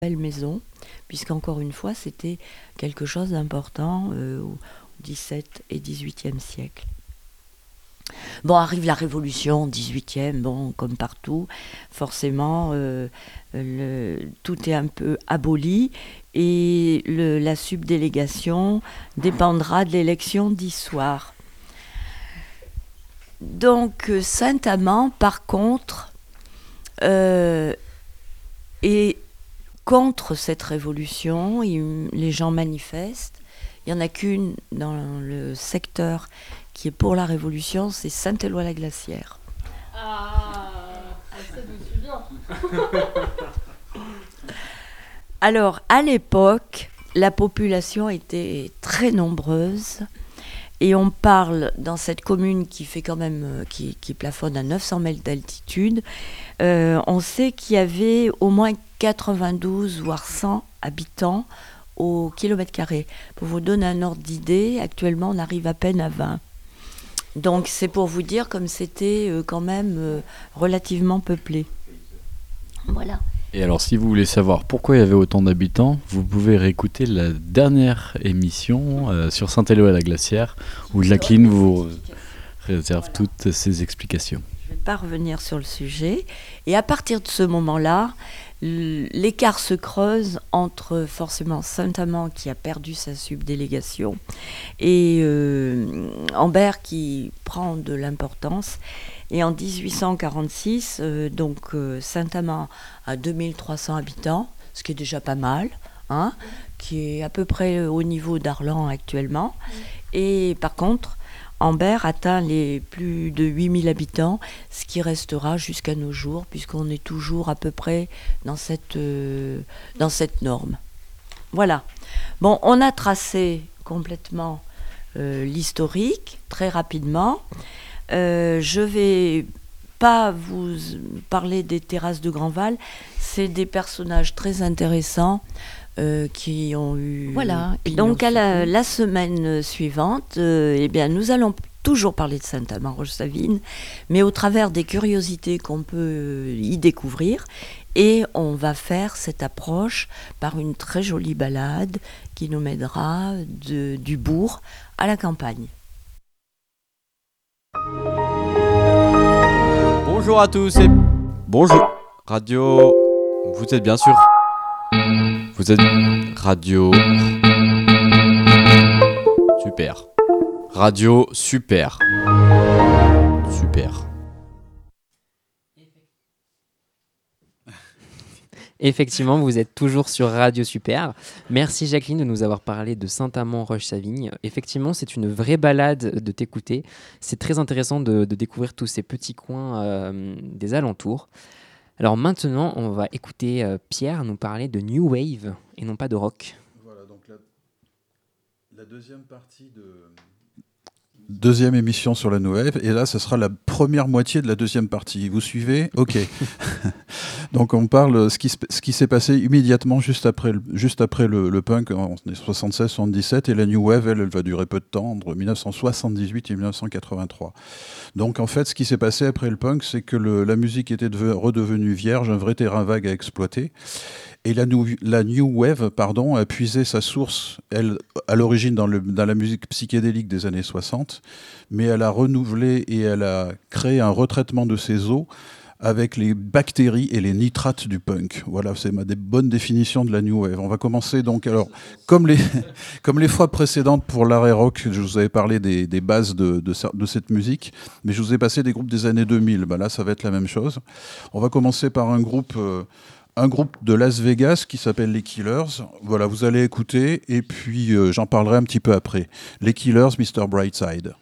belle maison, puisqu'encore une fois, c'était quelque chose d'important au XVIIe et XVIIIe siècle. Bon, arrive la Révolution, 18e, bon, comme partout, forcément, tout est un peu aboli et la subdélégation dépendra de l'élection d'Issoire. Donc, Saint-Amand, par contre, est contre cette révolution. Les gens manifestent. Il n'y en a qu'une dans le secteur qui est pour la Révolution, c'est Saint-Éloi-la-Glacière. Ça nous souvient. Alors, à l'époque, la population était très nombreuse et on parle dans cette commune qui fait quand même, qui plafonne à 900 mètres d'altitude, on sait qu'il y avait au moins 92 voire 100 habitants au kilomètre carré. Pour vous donner un ordre d'idée, actuellement on arrive à peine à 20. Donc c'est pour vous dire comme c'était quand même relativement peuplé. Voilà. Et alors, si vous voulez savoir pourquoi il y avait autant d'habitants, vous pouvez réécouter la dernière émission sur Saint-Éloi-la-Glacière, où Jacqueline vous réserve toutes ces explications. Je ne vais pas revenir sur le sujet. Et à partir de ce moment-là, l'écart se creuse entre forcément Saint-Amand qui a perdu sa subdélégation et Ambert qui prend de l'importance. Et en 1846, Saint-Amand a 2300 habitants, ce qui est déjà pas mal, hein, qui est à peu près au niveau d'Arlan actuellement. Et par contre, Ambert atteint les plus de 8000 habitants, ce qui restera jusqu'à nos jours, puisqu'on est toujours à peu près dans cette norme. Voilà. Bon, on a tracé complètement l'historique, très rapidement. Je vais pas vous parler des terrasses de Grandval, c'est des personnages très intéressants qui ont eu... Voilà, et donc à la semaine suivante, nous allons toujours parler de Saint-Amand-Roche-Savine, mais au travers des curiosités qu'on peut y découvrir, et on va faire cette approche par une très jolie balade qui nous mènera du bourg à la campagne. Bonjour à tous et bonjour Radio. Vous êtes bien sûr. Vous êtes Radio. Super. Radio super. Super. Effectivement, vous êtes toujours sur Radio Super. Merci Jacqueline de nous avoir parlé de Saint-Amand-Roche-Savine. Effectivement, c'est une vraie balade de t'écouter. C'est très intéressant de découvrir tous ces petits coins des alentours. Alors maintenant, on va écouter Pierre nous parler de New Wave et non pas de rock. Voilà, donc la deuxième partie de... Deuxième émission sur la New Wave, et là, ce sera la première moitié de la deuxième partie. Vous suivez ? Ok. Donc, on parle ce qui s'est passé immédiatement juste après le punk en 76-77, et la New Wave, elle va durer peu de temps, entre 1978 et 1983. Donc, en fait, ce qui s'est passé après le punk, c'est que la musique était redevenue vierge, un vrai terrain vague à exploiter. Et la New Wave, a puisé sa source, elle, à l'origine dans la musique psychédélique des années 60, mais elle a renouvelé et elle a créé un retraitement de ses eaux avec les bactéries et les nitrates du punk. Voilà, c'est ma bonne définition de la New Wave. On va commencer donc, alors, comme les fois précédentes pour l'arrêt rock, je vous avais parlé des bases de cette musique, mais je vous ai passé des groupes des années 2000. Là, ça va être la même chose. On va commencer par un groupe de Las Vegas qui s'appelle les Killers. Voilà, vous allez écouter et puis j'en parlerai un petit peu après. Les Killers, Mr. Brightside.